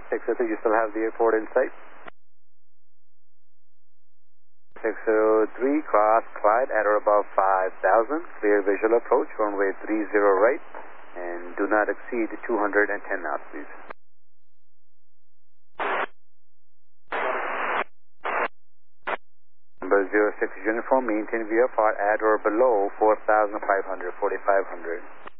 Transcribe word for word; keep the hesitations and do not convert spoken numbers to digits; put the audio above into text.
six oh three, you still have the airport in sight? six oh three, cross Clyde at or above five thousand. Clear visual approach, runway three zero right, and do not exceed two hundred ten knots, please. Number zero six uniform, maintain V F R at or below four thousand five hundred, forty-five hundred.